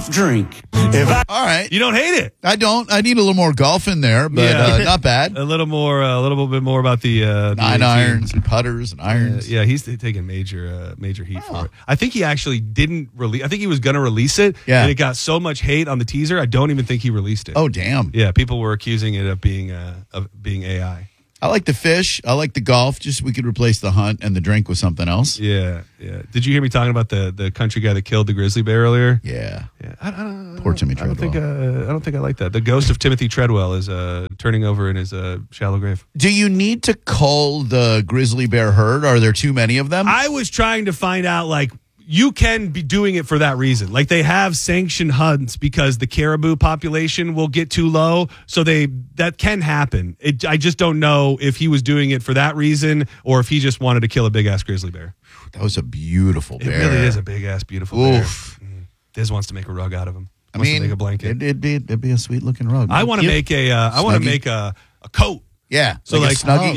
soft drink. All right. You don't hate it. I don't. I need a little more golf in there, but not bad. A little bit more about the 9 irons and putters and irons. Yeah, he's taking major heat for it. I think he actually didn't release. I think he was going to release it, and it got so much hate on the teaser. I don't even think he released it. Oh, damn. Yeah, people were accusing it of being AI. I like the fish. I like the golf. Just we could replace the hunt and the drink with something else. Yeah. Did you hear me talking about the country guy that killed the grizzly bear earlier? Yeah. Poor Timmy Treadwell. I don't think I like that. The ghost of Timothy Treadwell is turning over in his shallow grave. Do you need to cull the grizzly bear herd? Are there too many of them? I was trying to find out, like, you can be doing it for that reason. Like, they have sanctioned hunts because the caribou population will get too low. So that can happen. I just don't know if he was doing it for that reason or if he just wanted to kill a big-ass grizzly bear. That was a beautiful bear. It really is a big-ass, beautiful bear. Diz wants to make a rug out of him. Wants to make a blanket. It'd be a sweet-looking rug. I want to make a coat. Yeah. So like Snuggie?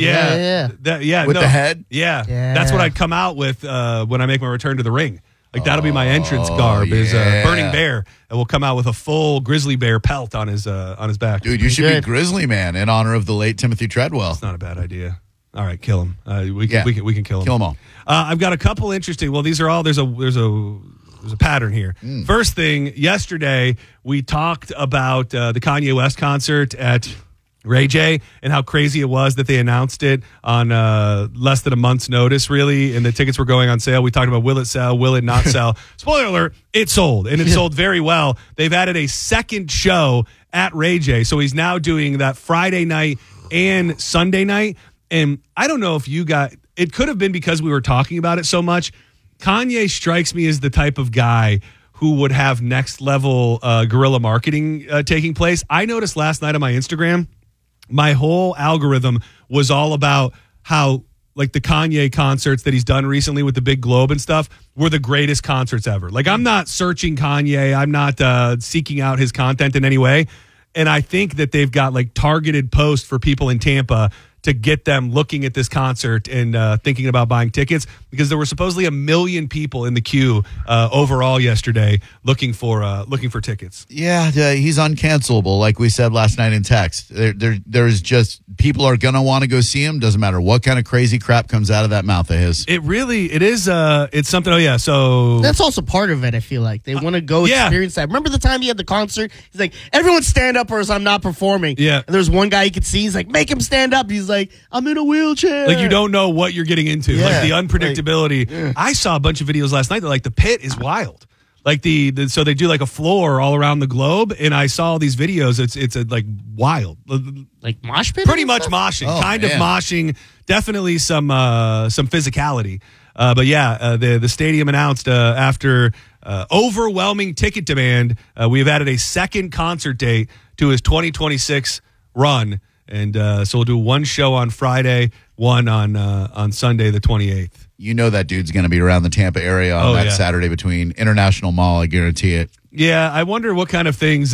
Yeah. With the head? Yeah. That's what I'd come out with when I make my return to the ring. Like, that'll be my entrance garb is Burning Bear, and we'll come out with a full grizzly bear pelt on his back. Dude, you should be Grizzly Man in honor of the late Timothy Treadwell. That's not a bad idea. All right, kill him. We can kill him. Kill them all. I've got a couple interesting. Well, these are all. There's a pattern here. First thing, yesterday we talked about the Kanye West concert at Ray J and how crazy it was that they announced it on less than a month's notice, really, and the tickets were going on sale. We talked about will it sell, will it not sell. Spoiler alert, it sold, and it sold very well. They've added a second show at Ray J, so he's now doing that Friday night and Sunday night, and I don't know if you got – it could have been because we were talking about it so much. Kanye strikes me as the type of guy who would have next-level guerrilla marketing taking place. I noticed last night on my Instagram – my whole algorithm was all about how, like, the Kanye concerts that he's done recently with the big globe and stuff were the greatest concerts ever. Like, I'm not searching Kanye. I'm not seeking out his content in any way. And I think that they've got, like, targeted posts for people in Tampa to get them looking at this concert and thinking about buying tickets, because there were supposedly 1 million people in the queue overall yesterday looking for tickets. Yeah, he's uncancelable, like we said last night in text. There's just people are gonna want to go see him. Doesn't matter what kind of crazy crap comes out of that mouth of his. It is. It's something. Oh yeah. So that's also part of it. I feel like they want to go experience that. Remember the time he had the concert? He's like, everyone stand up or else I'm not performing. Yeah. And there's one guy you could see. He's like, make him stand up. He's like, I'm in a wheelchair. Like, you don't know what you're getting into. Yeah. Like, the unpredictability. I saw a bunch of videos last night that, like, the pit is wild. Like so they do like a floor all around the globe, and I saw all these videos. It's like wild, like mosh pit. Pretty much moshing, of moshing. Definitely some physicality. But yeah, the stadium announced after overwhelming ticket demand, we have added a second concert date to his 2026 run. And so we'll do one show on Friday, one on Sunday, the 28th. You know that dude's going to be around the Tampa area on that Saturday between International Mall. I guarantee it. Yeah, I wonder what kind of things.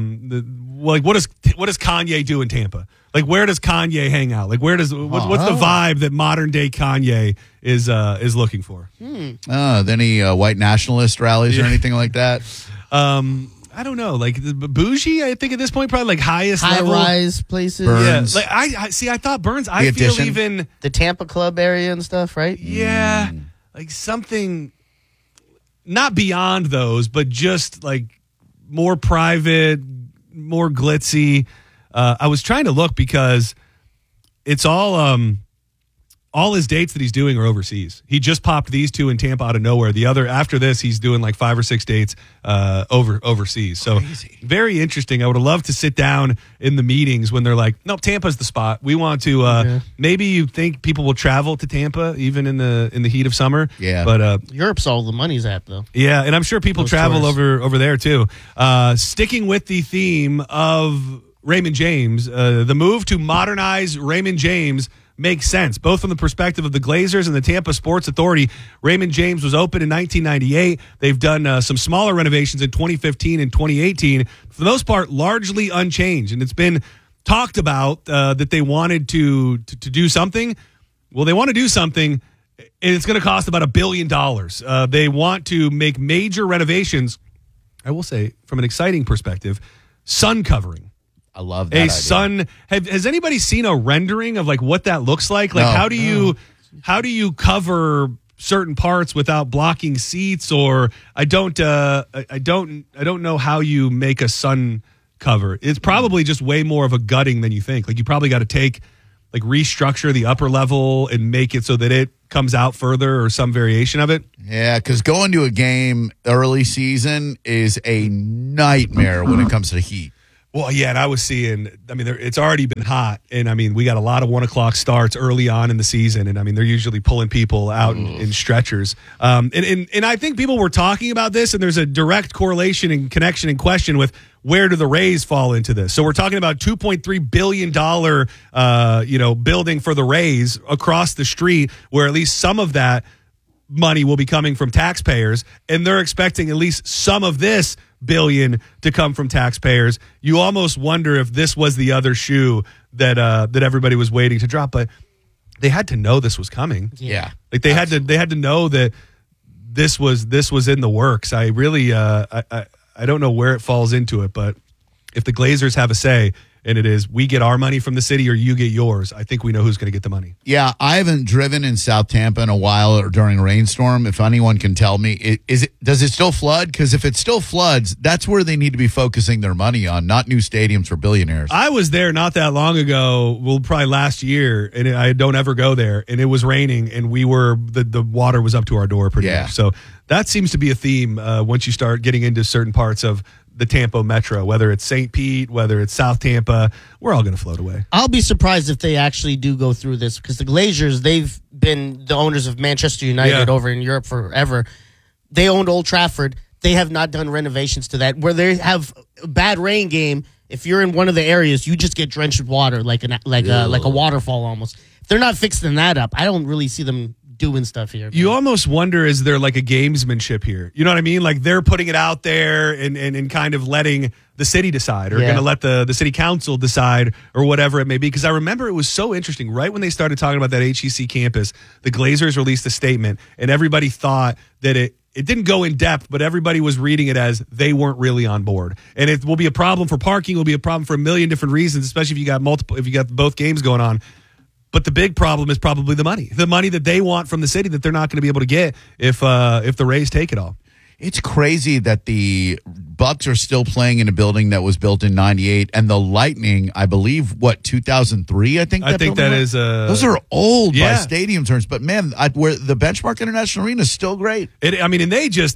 Like, what does Kanye do in Tampa? Like, where does Kanye hang out? Like, what's the vibe that modern day Kanye is looking for? Any white nationalist rallies or anything like that? I don't know, like bougie. I think at this point, probably like high level. Rise places. Burns. Yeah, like I see. I thought Burns. I feel even the Tampa Club area and stuff, right? Yeah, like something not beyond those, but just like more private, more glitzy. I was trying to look because it's all his dates that he's doing are overseas. He just popped these two in Tampa out of nowhere. The other, after this, he's doing like 5 or 6 dates overseas. So very interesting. I would have loved to sit down in the meetings when they're like, no, Tampa's the spot. We want to, maybe you think people will travel to Tampa even in the heat of summer. Yeah. But Europe's all the money's at, though. Yeah, and I'm sure people travel over there too. Sticking with the theme of Raymond James, the move to modernize Raymond James makes sense, both from the perspective of the Glazers and the Tampa Sports Authority. Raymond James was opened in 1998. They've done some smaller renovations in 2015 and 2018. For the most part, largely unchanged. And it's been talked about that they wanted to do something. Well, they want to do something, and it's going to cost about $1 billion. They want to make major renovations I will say, from an exciting perspective, sun covering. I love that idea. Sun. Has anybody seen a rendering of like what that looks like? Like, how do you cover certain parts without blocking seats? Or I don't know how you make a sun cover. It's probably just way more of a gutting than you think. Like, you probably got to restructure the upper level and make it so that it comes out further or some variation of it. Yeah, because going to a game early season is a nightmare when it comes to heat. Well, yeah, and I was seeing, it's already been hot, and we got a lot of 1 o'clock starts early on in the season, and they're usually pulling people out in stretchers. And I think people were talking about this, and there's a direct correlation and connection and question with where do the Rays fall into this. So we're talking about $2.3 billion, building for the Rays across the street, where at least some of that money will be coming from taxpayers, and they're expecting at least some of this billion to come from taxpayers. You almost wonder if this was the other shoe that everybody was waiting to drop, but they had to know this was coming. Yeah, like they had to know that this was in the works. I really I don't know where it falls into it, but if the Glazers have a say, and it is, we get our money from the city or you get yours, I think we know who's going to get the money. Yeah, I haven't driven in South Tampa in a while or during a rainstorm. If anyone can tell me, does it still flood? Because if it still floods, that's where they need to be focusing their money on, not new stadiums for billionaires. I was there not that long ago, probably last year, and I don't ever go there, and it was raining, and the water was up to our door pretty much. So that seems to be a theme once you start getting into certain parts of the Tampa Metro, whether it's St. Pete, whether it's South Tampa, we're all going to float away. I'll be surprised if they actually do go through this, because the Glazers, they've been the owners of Manchester United over in Europe forever. They owned Old Trafford. They have not done renovations to that. Where they have a bad rain game, if you're in one of the areas, you just get drenched with water, like a waterfall almost. If they're not fixing that up, I don't really see them doing stuff here. You almost wonder, is there like a gamesmanship here? You know what I mean? Like they're putting it out there and kind of letting the city decide, or going to let the city council decide, or whatever it may be. Because I remember it was so interesting. Right when they started talking about that HEC campus, the Glazers released a statement, and everybody thought that it didn't go in depth, but everybody was reading it as they weren't really on board. And it will be a problem for parking. It will be a problem for a million different reasons, especially if you got both games going on. But the big problem is probably the money that they want from the city that they're not going to be able to get if the Rays take it all. It's crazy that the Bucks are still playing in a building that was built in '98, and the Lightning, I believe, 2003. I think that is. Those are old by stadium terms, but man, where the Benchmark International Arena is still great. And they just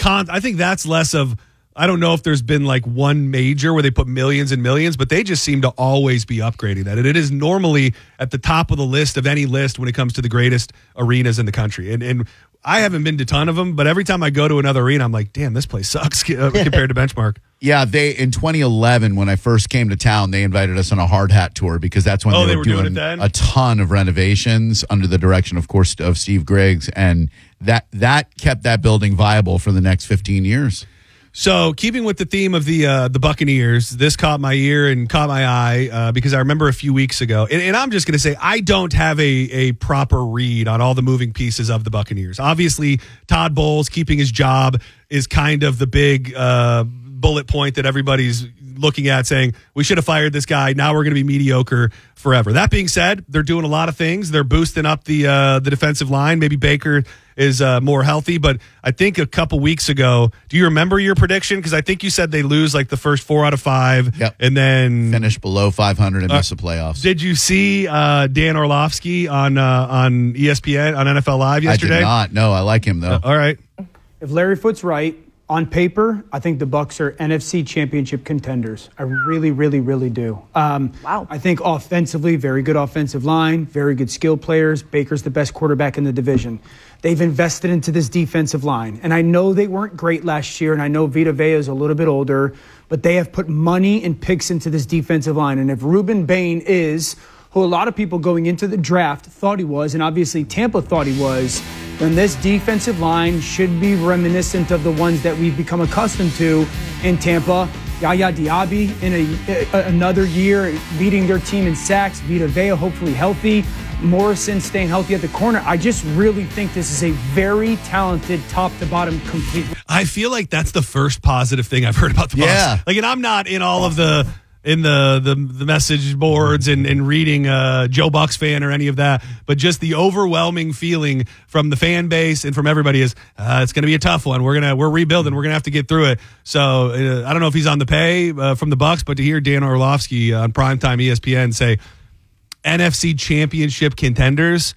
I think that's less of. I don't know if there's been like one major where they put millions and millions, but they just seem to always be upgrading that. And it is normally at the top of the list of any list when it comes to the greatest arenas in the country. And I haven't been to a ton of them, but every time I go to another arena, I'm like, damn, this place sucks compared to Benchmark. Yeah, in 2011, when I first came to town, they invited us on a hard hat tour, because that's when they were doing a ton of renovations under the direction, of course, of Steve Griggs. And that kept that building viable for the next 15 years. So, keeping with the theme of the Buccaneers, this caught my ear and caught my eye because I remember a few weeks ago, and I'm just going to say I don't have a proper read on all the moving pieces of the Buccaneers. Obviously, Todd Bowles keeping his job is kind of the big bullet point that everybody's looking at, saying we should have fired this guy. Now we're going to be mediocre forever. That being said, they're doing a lot of things. They're boosting up the defensive line. Maybe Baker is more healthy, but I think a couple weeks ago, do you remember your prediction? Because I think you said they lose like the first 4 out of 5, and then finish below 500 and miss the playoffs. Did you see Dan Orlovsky on ESPN on NFL Live yesterday? I did not. No, I like him though. All right. If Larry Foote's right, on paper, I think the Bucs are NFC Championship contenders. I really, really, really do. Wow. I think offensively, very good offensive line, very good skill players. Baker's the best quarterback in the division. They've invested into this defensive line. And I know they weren't great last year, and I know Vita Vea is a little bit older, but they have put money and picks into this defensive line. And if Ruben Bain is who a lot of people going into the draft thought he was, and obviously Tampa thought he was, then this defensive line should be reminiscent of the ones that we've become accustomed to in Tampa. Yaya Diaby in another year leading their team in sacks. Vita Vea hopefully healthy. Morrison staying healthy at the corner. I just really think this is a very talented top to bottom complete. I feel like that's the first positive thing I've heard about the Bucks. Yeah. Like, and I'm not in all of the message boards and reading Joe Bucks fan or any of that, but just the overwhelming feeling from the fan base and from everybody is it's going to be a tough one. We're rebuilding. We're gonna have to get through it. So I don't know if he's on the pay from the Bucks, but to hear Dan Orlovsky on primetime ESPN say NFC Championship contenders.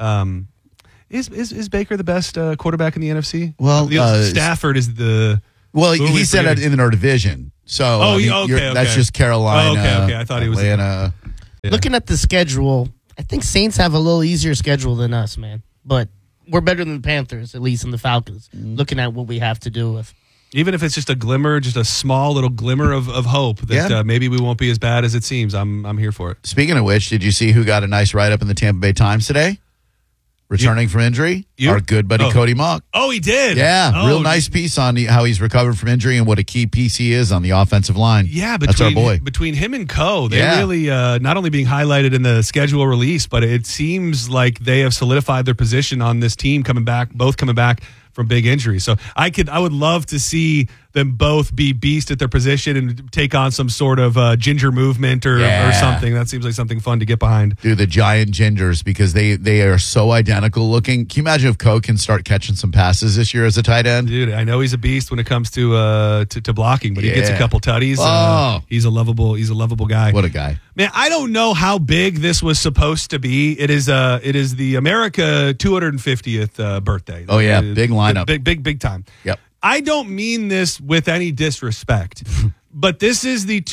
Is Baker the best quarterback in the NFC? Well, Stafford is the. Well, he said it in our division. So that's just Carolina. Okay. I thought he was Atlanta. Looking at the schedule, I think Saints have a little easier schedule than us, man. But we're better than the Panthers, at least, and the Falcons. Looking at what we have to do with. Even if it's just a glimmer, just a small little glimmer of hope that maybe we won't be as bad as it seems. I'm here for it. Speaking of which, did you see who got a nice write-up in the Tampa Bay Times today? Returning from injury, our good buddy Cody Mock. Oh, he did? Yeah, real nice piece on how he's recovered from injury and what a key piece he is on the offensive line. Yeah, that's our boy. Between him and Co, they really not only being highlighted in the schedule release, but it seems like they have solidified their position on this team both coming back from big injuries. So I would love to see them both be beast at their position and take on some sort of ginger movement or something. That seems like something fun to get behind. Dude, the giant gingers, because they are so identical looking. Can you imagine if Coe can start catching some passes this year as a tight end? Dude, I know he's a beast when it comes to blocking, but he gets a couple tutties. He's a lovable guy. What a guy. Man, I don't know how big this was supposed to be. It is the America 250th birthday. Oh yeah, big lineup. Big time. Yep. I don't mean this with any disrespect, but this is the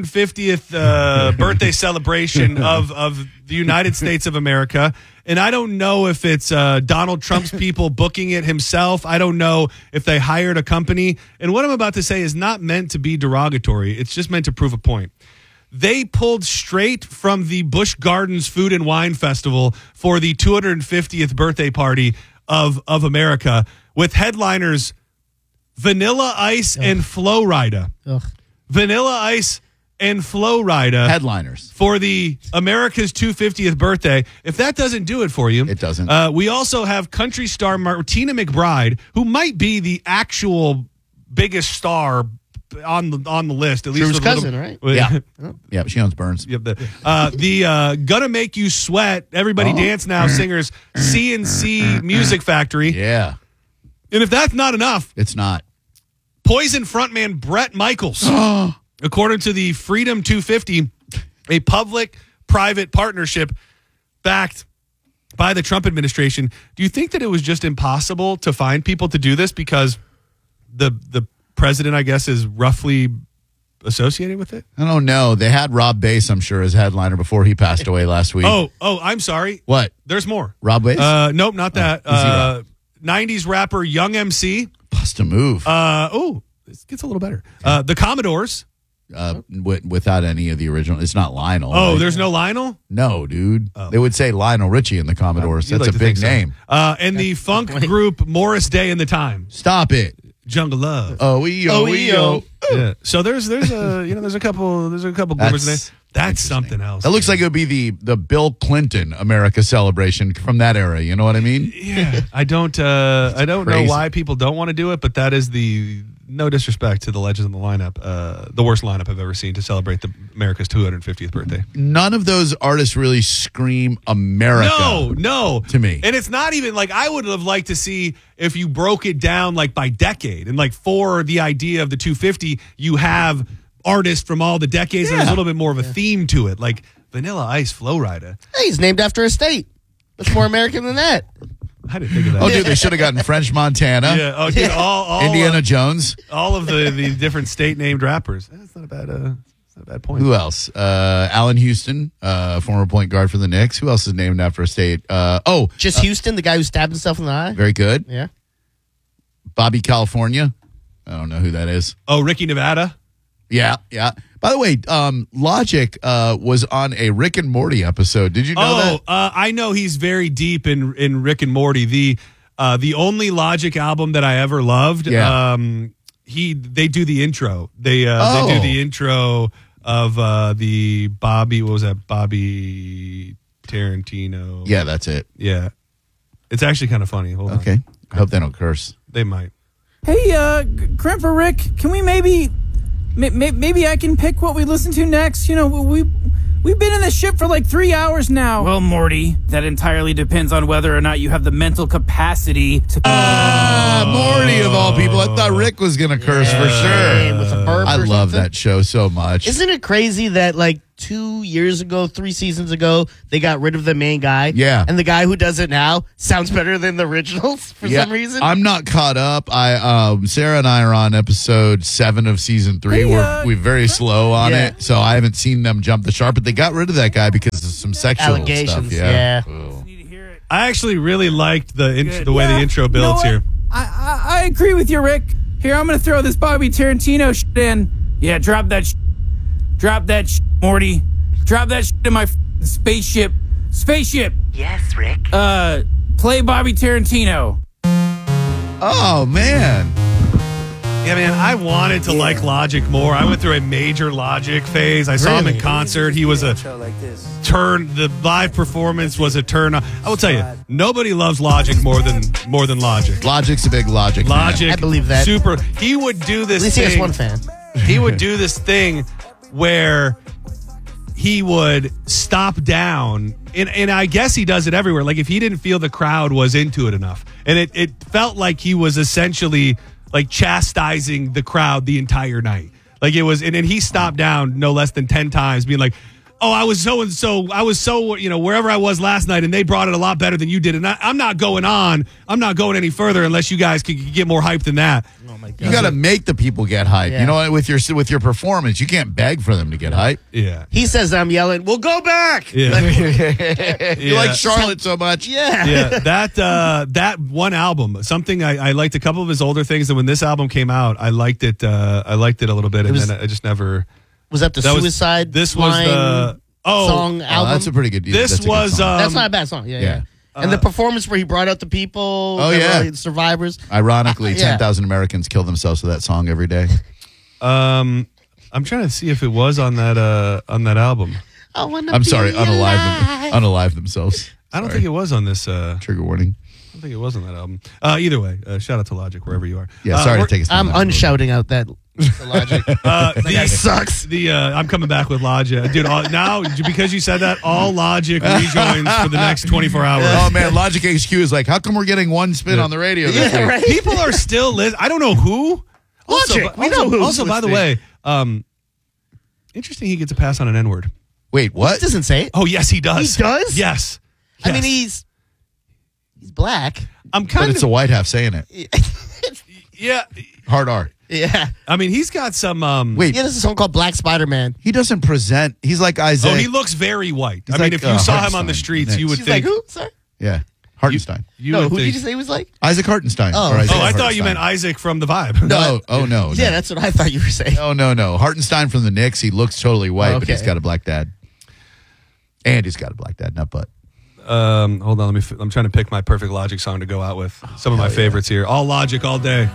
250th birthday celebration of the United States of America. And I don't know if it's Donald Trump's people booking it himself. I don't know if they hired a company. And what I'm about to say is not meant to be derogatory. It's just meant to prove a point. They pulled straight from the Busch Gardens Food and Wine Festival for the 250th birthday party of America with headliners Vanilla Ice and Flo Rida. Vanilla Ice and Flo Rida. Headliners. For the America's 250th birthday. If that doesn't do it for you. It doesn't. We also have country star Martina McBride, who might be the actual biggest star on the list. At least Drew's cousin, right? Yeah, she owns Burns. Yep. The Gonna Make You Sweat, Everybody Dance Now singers, CNC Music Factory. Yeah. And if that's not enough, it's not. Poison frontman Bret Michaels, according to the Freedom 250, a public-private partnership backed by the Trump administration. Do you think that it was just impossible to find people to do this because the president, I guess, is roughly associated with it? I don't know. They had Rob Bass, I'm sure, as headliner before he passed away last week. Oh, I'm sorry. What? There's more. Rob Bass? Nope, not that. 90s rapper Young MC. Bust a move. This gets a little better. The Commodores. Without any of the original. It's not Lionel. Oh, right? There's no Lionel? No, dude. They would say Lionel Richie in the Commodores. That's like a big name. And the funk group Morris Day and the Time. Stop it. Jungle Love. Oh. Yeah. So there's a couple groupers in there. That's something else. That looks like it would be the Bill Clinton America celebration from that era. You know what I mean? Yeah. I don't know why people don't want to do it, but that is no disrespect to the legends in the lineup, the worst lineup I've ever seen to celebrate America's 250th birthday. None of those artists really scream America. No. To me. And it's not even like I would have liked to see if you broke it down like by decade and like for the idea of the 250, you have artists from all the decades and there's a little bit more of a theme to it, like Vanilla Ice, Flo Rida. Hey, he's named after a state. That's more American than that. I didn't think of that. Oh, dude, they should have gotten French Montana. Yeah. Oh, dude, all Indiana Jones. All of the different state named rappers. That's not a bad point. Who else? Allen Houston, former point guard for the Knicks. Who else is named after a state? Just Houston, the guy who stabbed himself in the eye. Very good. Yeah. Bobby California. I don't know who that is. Oh, Ricky Nevada. Yeah. By the way, Logic was on a Rick and Morty episode. Did you know that? I know he's very deep in Rick and Morty. The only Logic album that I ever loved. Yeah. They do the intro. They do the intro of the Bobby. What was that? Bobby Tarantino. Yeah, that's it. Yeah, it's actually kind of funny. Hold on. Okay. I hope they don't curse. They might. Hey, Grandpa Rick, can we maybe I can pick what we listen to next? You know, we've been in the ship for like 3 hours now. Well, Morty, that entirely depends on whether or not you have the mental capacity to... Morty of all people. I thought Rick was going to curse for sure. With a burp I or love something. that show so much. Isn't it crazy that like 2 years ago, 3 seasons ago, they got rid of the main guy? Yeah. And the guy who does it now sounds better than the originals for some reason? I'm not caught up. Sarah and I are on episode 7 of season 3. We're very slow on it, so I haven't seen them jump the shark, but they got rid of that guy because of some sexual allegations. stuff. Yeah. I actually really liked the way the intro builds here. I agree with you, Rick. Here, I'm going to throw this Bobby Tarantino shit in. Yeah, drop that shit. Drop that shit, Morty. Drop that shit in my spaceship. Spaceship. Yes, Rick. Play Bobby Tarantino. Oh, man. Yeah, man, I wanted to like Logic more. I went through a major Logic phase. I saw him in concert. He was a turn. The live performance was a turn. I will tell you, nobody loves Logic more than Logic. Logic's a big Logic. Logic, I believe that. Super. He would do this. At least thing. he has one fan. He would do this thing where he would stop down, and I guess he does it everywhere. Like if he didn't feel the crowd was into it enough, and it felt like he was essentially like chastising the crowd the entire night. Like it was, and then he stopped down no less than 10 times, being like, "Oh, I was so and so. I was so wherever I was last night, and they brought it a lot better than you did. And I'm not going on. I'm not going any further unless you guys can get more hype than that." Oh my God. You got to make the people get hype. Yeah. You know, with your performance, you can't beg for them to get hype. Yeah, He says I'm yelling, "Well, go back." yeah. You like Charlotte so much. Yeah. Yeah, that one album, something I liked a couple of his older things, and when this album came out, I liked it. I liked it a little bit, and then I just never. Was that the Suicide? This was the song Oh, album. that's a pretty good deal. This That's a good was song. That's not a bad song. Yeah. And the performance where he brought out the people, survivors. Ironically, Yeah. 10,000 Americans kill themselves with that song every day. I'm trying to see if it was on that album. I'm sorry, unalive themselves. I don't think it was on this. Trigger warning. I don't think it was on that album. Either way, shout out to Logic wherever you are. Yeah, sorry to take us. I'm unshouting out that Logic. That guy sucks. I'm coming back with Logic, dude. Now because you said that, all Logic rejoins for the next 24 hours. Oh man, Logic HQ is like, how come we're getting one spin on the radio this week? Right? People are still listening. I don't know who. Logic. We know who's Also, by the way, interesting. He gets a pass on an N-word. Wait, what? He doesn't say it. Oh yes, he does. He does? Yes. I mean, he's black. I'm But kind it's a white half saying it. yeah. Hard R. Yeah. I mean, he's got some. Wait, Yeah, there's a song called Black Spider-Man. he doesn't present. He's like Isaiah. Oh, he looks very white. He's I mean, like, if you saw him on Hartenstein the streets, next. you would She's think. like, who? Sorry? Yeah, Hartenstein. You No, would who think. did you say he was like? Isaac Hartenstein. Oh. or Isaiah Oh, I thought you Hartenstein. meant Isaac from The Vibe. No, no. Yeah, that's what I thought you were saying. No. Hartenstein from the Knicks. He looks totally white, but he's Okay. got a black dad. And he's got a black dad, not butt. Hold on. I'm trying to pick my perfect Logic song to go out with. Some of my favorites here. All Logic, all day.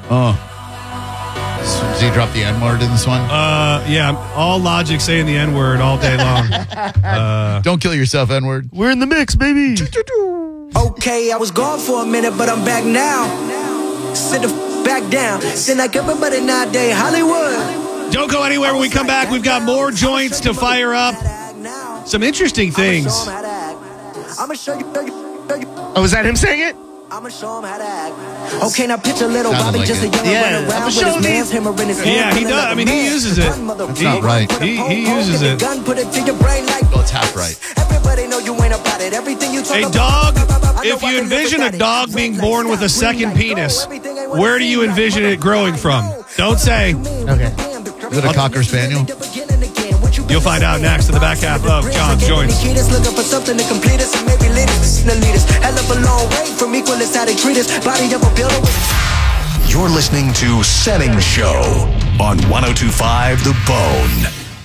Does he drop the N-word in this one? Yeah. All Logic saying the N-word all day long. Don't kill yourself, N-word. We're in the mix, baby. Okay, I was gone for a minute, but I'm back now. Sit the back down. Sit like everybody nowadays, Hollywood. Don't go anywhere when we come back. We've got more joints to fire up. Some interesting things. I'ma show you. Oh, is that him saying it? I'ma show him how to act. Okay, now picture little Sounded Bobby, like just a it. young Yeah, running I'ma around with show his these. man's hammer in his hand. Yeah, he does. I mean, he uses it. That's not right. He uses it. Gun, put it to your brain like. Well, it's half right. Everybody know you ain't about it. Everything you talk A about. dog, I know if I you can live envision a without it. dog being Like, born with a stop, second green like, penis, go. Everything ain't what where it do you seems like. envision it growing from? Don't say. Okay. Is it a Cocker Spaniel? You'll find out next in the back half of John's Joints. Looking for something to complete us and maybe lead us to lead us. Hell of a long way from equal as how they treat us. Body of a builder. You're listening to Setting Show on 102.5 The Bone.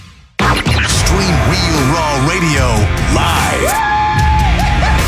Stream Real Raw Radio live.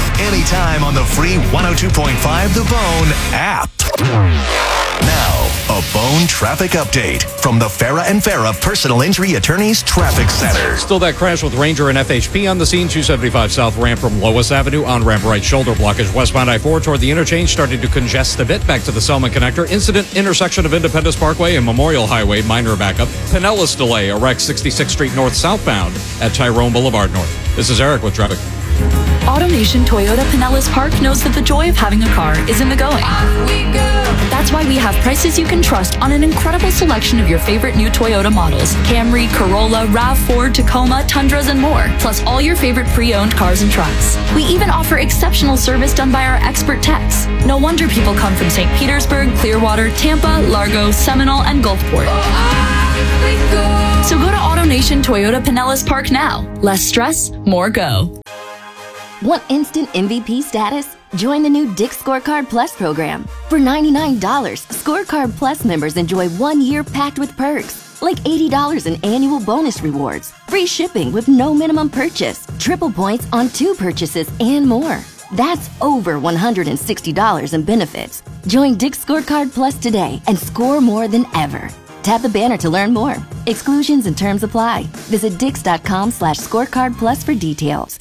Anytime on the free 102.5 The Bone app. Now, The Bone Traffic Update from the Farah and Farah Personal Injury Attorneys Traffic Center. Still that crash with Ranger and FHP on the scene. 275 South ramp from Lois Avenue. On ramp right shoulder blockage westbound I-4 toward the interchange. Starting to congest a bit. Back to the Selma connector. Incident intersection of Independence Parkway and Memorial Highway. Minor backup. Pinellas delay. A wreck 66th Street North southbound at Tyrone Boulevard North. This is Eric with traffic. AutoNation Toyota Pinellas Park knows that the joy of having a car is in the going. That's why we have prices you can trust on an incredible selection of your favorite new Toyota models. Camry, Corolla, RAV4, Tacoma, Tundras, and more. Plus all your favorite pre-owned cars and trucks. We even offer exceptional service done by our expert techs. No wonder people come from St. Petersburg, Clearwater, Tampa, Largo, Seminole, and Gulfport. So go to AutoNation Toyota Pinellas Park now. Less stress, more go. Want instant MVP status? Join the new Dick's Scorecard Plus program. For $99, Scorecard Plus members enjoy 1 year packed with perks, like $80 in annual bonus rewards, free shipping with no minimum purchase, triple points on 2 purchases, and more. That's over $160 in benefits. Join Dick's Scorecard Plus today and score more than ever. Tap the banner to learn more. Exclusions and terms apply. Visit dix.com/scorecard plus for details.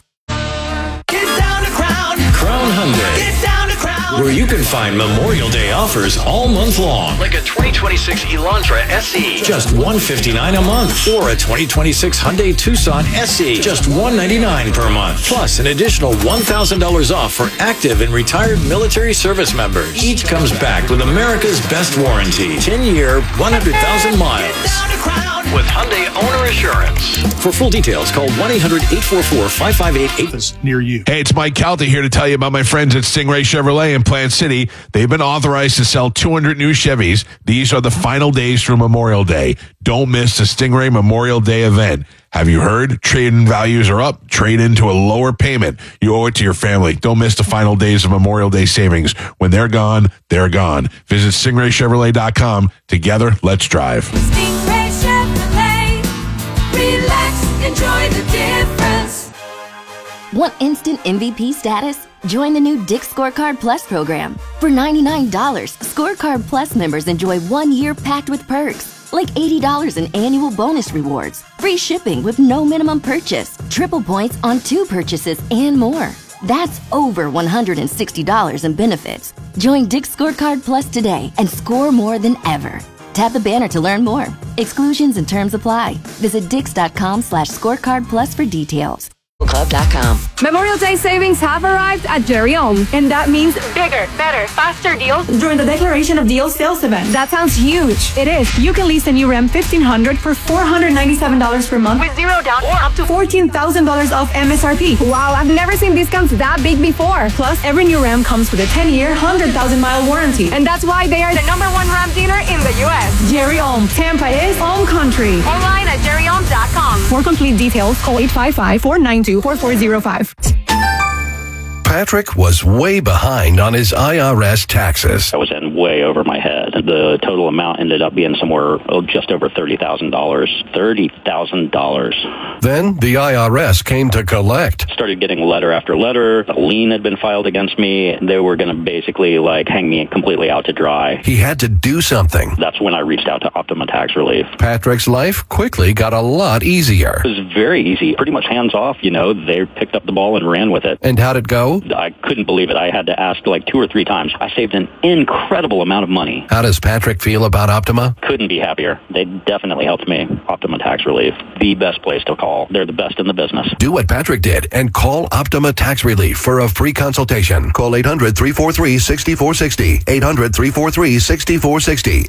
Crown Hyundai. Get down to Crown. Where you can find Memorial Day offers all month long. Like a 2026 Elantra SE. Just $159 a month. Or a 2026 Hyundai Tucson SE. Just $199 per month. Plus an additional $1,000 off for active and retired military service members. Each comes back with America's best warranty. 10-year, 100,000 miles. Get down to Crown. With Hyundai Owner Assurance. For full details, call 1-800-844-5588 near you. Hey, it's Mike Calta here to tell you about my friends at Stingray Chevrolet in Plant City. They've been authorized to sell 200 new Chevys. These are the final days through Memorial Day. Don't miss the Stingray Memorial Day event. Have you heard? Trade-in values are up. Trade into a lower payment. You owe it to your family. Don't miss the final days of Memorial Day savings. When they're gone, they're gone. Visit StingrayChevrolet.com. Together, let's drive. Stingray Chevrolet. Relax, enjoy the difference. Want instant MVP status? Join the new Dick's Scorecard Plus program. For $99, Scorecard Plus members enjoy 1 year packed with perks, like $80 in annual bonus rewards, free shipping with no minimum purchase, triple points on 2 purchases, and more. That's over $160 in benefits. Join Dick's Scorecard Plus today and score more than ever. Tap the banner to learn more. Exclusions and terms apply. Visit dix.com/scorecard plus for details. Club.com. Memorial Day savings have arrived at Jerry Ohm, and that means bigger, better, faster deals during the Declaration of Deals sales event. That sounds huge. It is. You can lease a new Ram 1500 for $497 per month with zero down or up to $14,000 off MSRP. Wow, I've never seen discounts that big before. Plus, every new Ram comes with a 10-year, 100,000-mile warranty, and that's why they are the #1 Ram dealer in the U.S. Jerry Ohm. Tampa is home country. Online at jerryohm.com. For complete details, call 855-492-4405. Patrick was way behind on his IRS taxes. I was in way over my head. The total amount ended up being somewhere just over $30,000. $30,000. Then the IRS came to collect. Started getting letter after letter. A lien had been filed against me. They were going to basically hang me completely out to dry. He had to do something. That's when I reached out to Optima Tax Relief. Patrick's life quickly got a lot easier. It was very easy. Pretty much hands off, They picked up the ball and ran with it. And how'd it go? I couldn't believe it. I had to ask 2 or 3 times. I saved an incredible amount of money. How does Patrick feel about Optima? Couldn't be happier. They definitely helped me. Optima Tax Relief, the best place to call. They're the best in the business. Do what Patrick did and call Optima Tax Relief for a free consultation. Call 800-343-6460. 800-343-6460.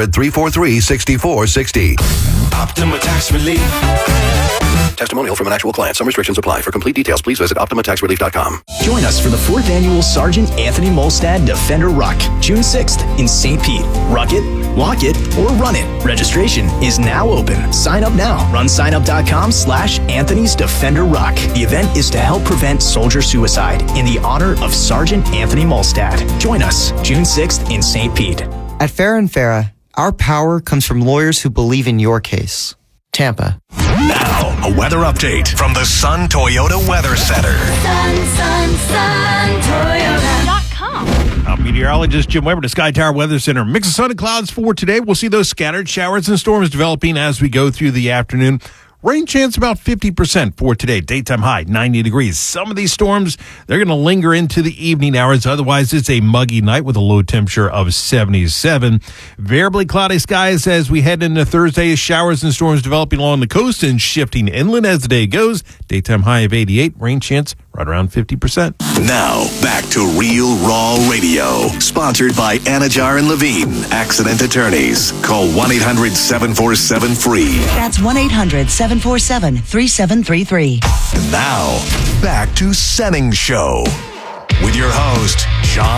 800-343-6460. Optima Tax Relief. Testimonial from an actual client. Some restrictions apply. For complete details, please visit OptimaTaxRelief.com. Join us for the 4th Annual Sergeant Anthony Molstad Defender Ruck, June 6th in St. Pete. Ruck it, walk it, or run it. Registration is now open. Sign up now. Run signup.com/Anthony's Defender Ruck. The event is to help prevent soldier suicide in the honor of Sergeant Anthony Molstad. Join us June 6th in St. Pete. At Farah and Farah, our power comes from lawyers who believe in your case. Tampa. Now, a weather update from the Sun Toyota Weather Center. Sun, Toyota.com. I'm meteorologist Jim Weber to Sky Tower Weather Center. Mix of sun and clouds for today. We'll see those scattered showers and storms developing as we go through the afternoon. Rain chance about 50% for today. Daytime high, 90 degrees. Some of these storms, they're going to linger into the evening hours. Otherwise, it's a muggy night with a low temperature of 77. Variably cloudy skies as we head into Thursday. Showers and storms developing along the coast and shifting inland as the day goes. Daytime high of 88. Rain chance right around 50%. Now, back to Real Raw Radio. Sponsored by Anajar and Levine, Accident Attorneys. Call 1-800-747-FREE. That's 1-800-747-3733. Now, back to Senning Show. With your host, John